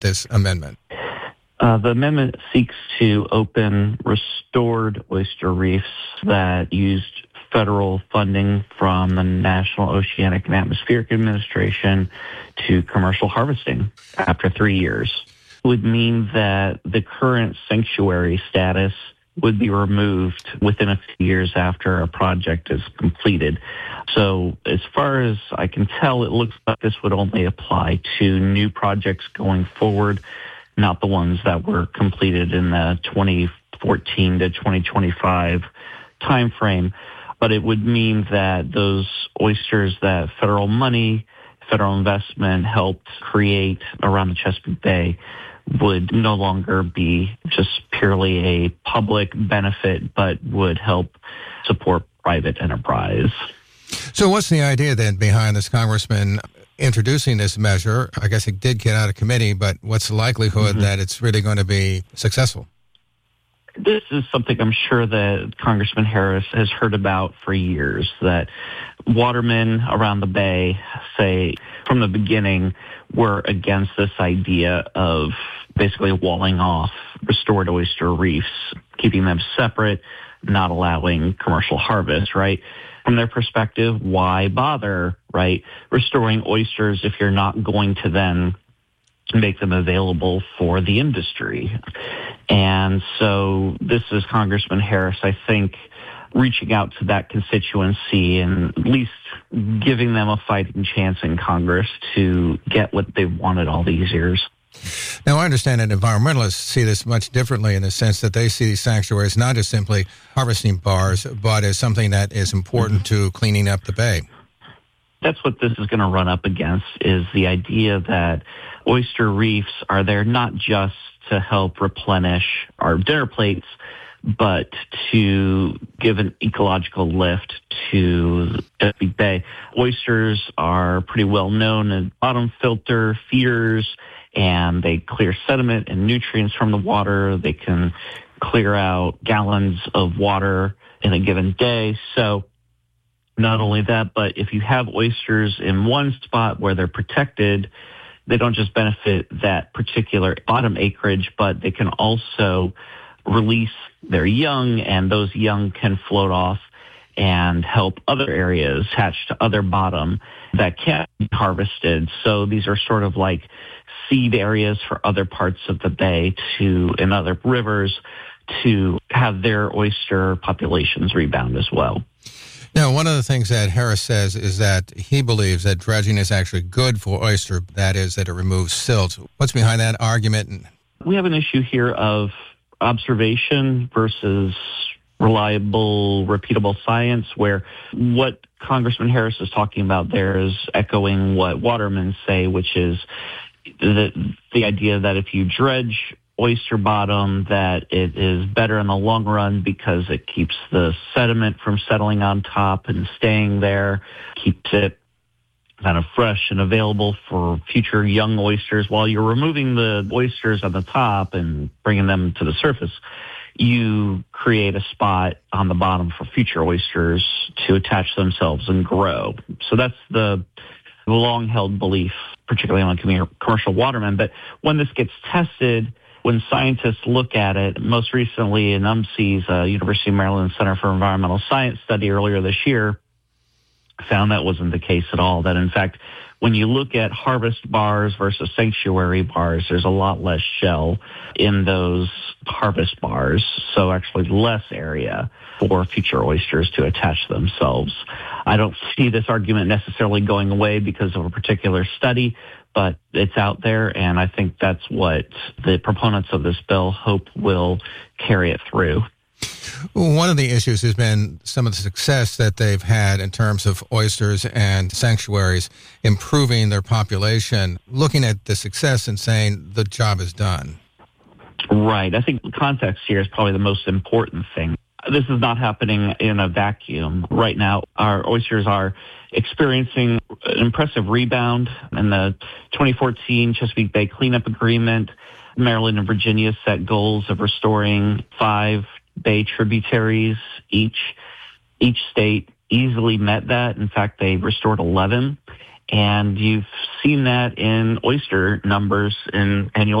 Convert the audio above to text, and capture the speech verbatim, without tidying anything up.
this amendment? Uh, the amendment seeks to open restored oyster reefs that used federal funding from the National Oceanic and Atmospheric Administration to commercial harvesting after three years. It would mean that the current sanctuary status would be removed within a few years after a project is completed. So as far as I can tell, it looks like this would only apply to new projects going forward, not the ones that were completed in the twenty fourteen to twenty twenty-five timeframe. But it would mean that those oysters that federal money, federal investment helped create around the Chesapeake Bay would no longer be just purely a public benefit, but would help support private enterprise. So what's the idea then behind this congressman introducing this measure? I guess it did get out of committee, but what's the likelihood mm-hmm. that it's really going to be successful? This is something I'm sure that Congressman Harris has heard about for years, that watermen around the Bay say from the beginning were against this idea of basically walling off restored oyster reefs, keeping them separate, not allowing commercial harvest, right? From their perspective, why bother, right, restoring oysters if you're not going to then make them available for the industry? And so this is Congressman Harris, I think, reaching out to that constituency and at least giving them a fighting chance in Congress to get what they've wanted all these years. Now, I understand that environmentalists see this much differently in the sense that they see these sanctuaries not as simply harvesting bars, but as something that is important mm-hmm. to cleaning up the bay. That's what this is going to run up against, is the idea that oyster reefs are there not just to help replenish our dinner plates, but to give an ecological lift to Chesapeake Bay. Oysters are pretty well known as bottom filter feeders, and they clear sediment and nutrients from the water. They can clear out gallons of water in a given day. So not only that, but if you have oysters in one spot where they're protected, they don't just benefit that particular bottom acreage, but they can also release their young, and those young can float off and help other areas attached to other bottom that can't be harvested. So these are sort of like seed areas for other parts of the bay to, and other rivers, to have their oyster populations rebound as well. Now, one of the things that Harris says is that he believes that dredging is actually good for oyster, that is, that it removes silt. What's behind that argument? We have an issue here of observation versus reliable, repeatable science, where what Congressman Harris is talking about there is echoing what watermen say, which is the, the idea that if you dredge oyster bottom, that it is better in the long run because it keeps the sediment from settling on top and staying there, keeps it kind of fresh and available for future young oysters. While you're removing the oysters on the top and bringing them to the surface, you create a spot on the bottom for future oysters to attach themselves and grow. So that's the long-held belief, particularly among commercial watermen. But when this gets tested, when scientists look at it, most recently in U M C E's uh, University of Maryland Center for Environmental Science study earlier this year, found that wasn't the case at all. That, in fact, when you look at harvest bars versus sanctuary bars, there's a lot less shell in those harvest bars, so actually less area for future oysters to attach themselves. I don't see this argument necessarily going away because of a particular study, but it's out there, and I think that's what the proponents of this bill hope will carry it through. One of the issues has been some of the success that they've had in terms of oysters and sanctuaries improving their population, looking at the success and saying the job is done. Right. I think the context here is probably the most important thing. This is not happening in a vacuum. Right now, our oysters are experiencing an impressive rebound. In the twenty fourteen Chesapeake Bay Cleanup Agreement, Maryland and Virginia set goals of restoring five bay tributaries each. Each state easily met that. In fact, they restored eleven. And you've seen that in oyster numbers in annual